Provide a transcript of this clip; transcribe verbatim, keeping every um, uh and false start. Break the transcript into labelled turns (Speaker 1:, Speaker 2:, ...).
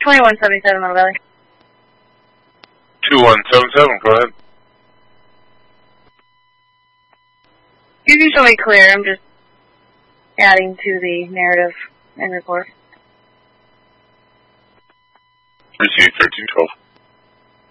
Speaker 1: twenty-one seventy-seven, Little Valley.
Speaker 2: two one seven seven, go ahead.
Speaker 1: You can show me clear, I'm just adding to the narrative and report.
Speaker 2: Received thirteen twelve.